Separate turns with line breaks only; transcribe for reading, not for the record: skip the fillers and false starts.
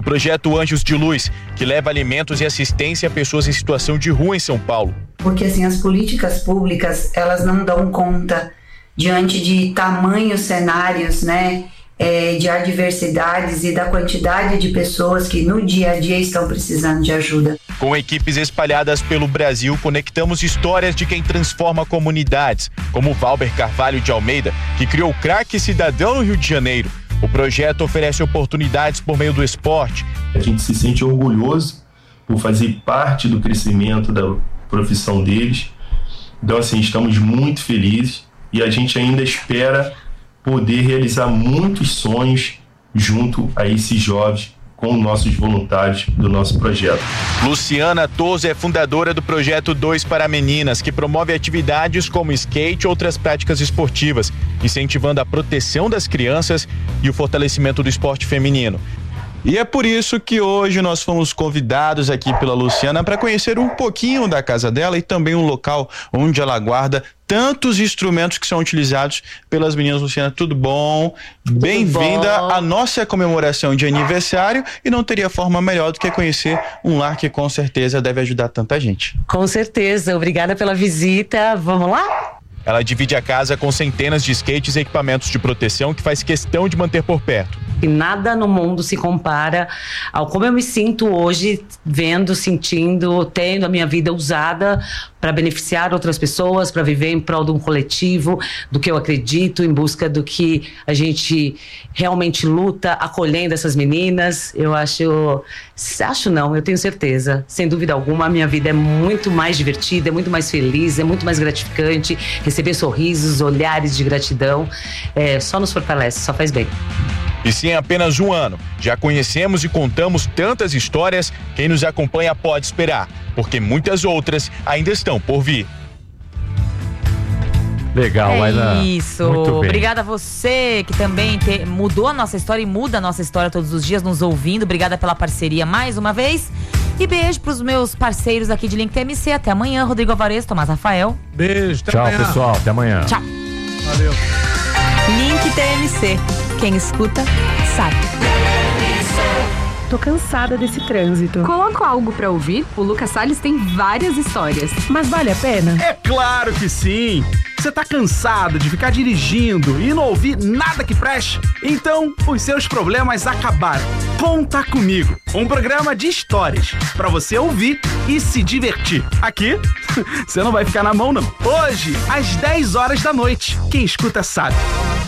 do projeto Anjos de Luz, que leva alimentos e assistência a pessoas em situação de rua em São Paulo.
Porque assim, as políticas públicas, elas não dão conta diante de tamanhos cenários, né? De adversidades e da quantidade de pessoas que no dia a dia estão precisando de ajuda.
Com equipes espalhadas pelo Brasil, conectamos histórias de quem transforma comunidades, como Valber Carvalho de Almeida, que criou o Craque Cidadão no Rio de Janeiro. O projeto oferece oportunidades por meio do esporte.
A gente se sente orgulhoso por fazer parte do crescimento da profissão deles. Então, assim, estamos muito felizes e a gente ainda espera poder realizar muitos sonhos junto a esses jovens com nossos voluntários do nosso projeto.
Luciana Toso é fundadora do projeto 2 para Meninas, que promove atividades como skate e outras práticas esportivas, incentivando a proteção das crianças e o fortalecimento do esporte feminino. E é por isso que hoje nós fomos convidados aqui pela Luciana para conhecer um pouquinho da casa dela e também um local onde ela guarda tantos instrumentos que são utilizados pelas meninas. Luciana, tudo bom? Bem-vinda à nossa comemoração de aniversário, e não teria forma melhor do que conhecer um lar que com certeza deve ajudar tanta gente.
Com certeza, obrigada pela visita, vamos lá?
Ela divide a casa com centenas de skates e equipamentos de proteção que faz questão de manter por perto.
E nada no mundo se compara ao como eu me sinto hoje, vendo, sentindo, tendo a minha vida usada para beneficiar outras pessoas, para viver em prol de um coletivo, do que eu acredito, em busca do que a gente realmente luta, acolhendo essas meninas. Eu eu tenho certeza, sem dúvida alguma, a minha vida é muito mais divertida, é muito mais feliz, é muito mais gratificante. Receber sorrisos, olhares de gratidão, só nos fortalece, só faz bem.
E se em apenas um ano já conhecemos e contamos tantas histórias, quem nos acompanha pode esperar, porque muitas outras ainda estão por vir.
Legal, Ayla.
Isso. Obrigada a você que também mudou a nossa história e muda a nossa história todos os dias nos ouvindo. Obrigada pela parceria mais uma vez. E beijo pros meus parceiros aqui de Link TMC. Até amanhã, Rodrigo Alvarez, Tomás Rafael.
Beijo, até amanhã. Tchau, pessoal. Até amanhã.
Tchau.
Valeu.
Link TMC. Quem escuta, sabe.
Tô cansada desse trânsito.
Coloca algo pra ouvir? O Lucas Salles tem várias histórias.
Mas vale a pena?
É claro que sim! Você tá cansado de ficar dirigindo e não ouvir nada que preste? Então, os seus problemas acabaram. Conta Comigo, um programa de histórias pra você ouvir e se divertir. Aqui, você não vai ficar na mão, não. Hoje, às 10 horas da noite. Quem escuta sabe.